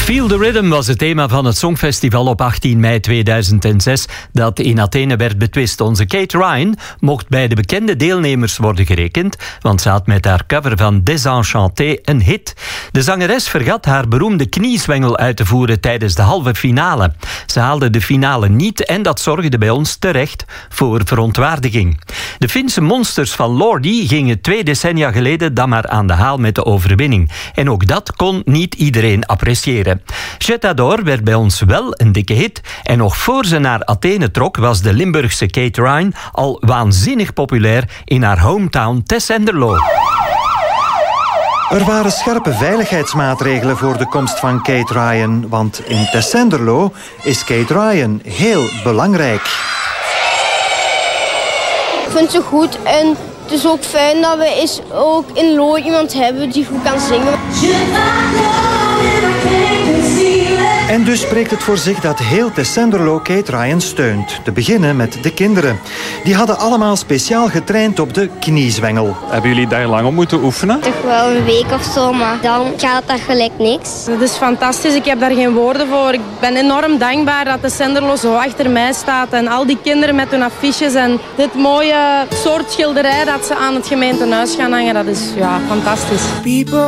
Feel the Rhythm was het thema van het Songfestival op 18 mei 2006 dat in Athene werd betwist. Onze Kate Ryan mocht bij de bekende deelnemers worden gerekend, want ze had met haar cover van Désenchanté een hit. De zangeres vergat haar beroemde kniezwengel uit te voeren tijdens de halve finale. Ze haalde de finale niet en dat zorgde bij ons terecht voor verontwaardiging. De Finse monsters van Lordi gingen 2 decennia geleden dan maar aan de haal met de overwinning. En ook dat kon niet iedereen appreciëren. Je t'adore werd bij ons wel een dikke hit en nog voor ze naar Athene trok was de Limburgse Kate Ryan al waanzinnig populair in haar hometown Tessenderlo. Er waren scherpe veiligheidsmaatregelen voor de komst van Kate Ryan, want in Tessenderlo is Kate Ryan heel belangrijk. Ik vind ze goed en het is ook fijn dat we ook in Lo iemand hebben die goed kan zingen. En dus spreekt het voor zich dat heel Tessenderlo Kate Ryan steunt. Te beginnen met de kinderen. Die hadden allemaal speciaal getraind op de kniezwengel. Hebben jullie daar lang op moeten oefenen? Toch wel een week of zo, maar dan gaat dat gelijk niks. Het is fantastisch, ik heb daar geen woorden voor. Ik ben enorm dankbaar dat Tessenderlo zo achter mij staat. En al die kinderen met hun affiches en dit mooie soort schilderij dat ze aan het gemeentehuis gaan hangen. Dat is fantastisch.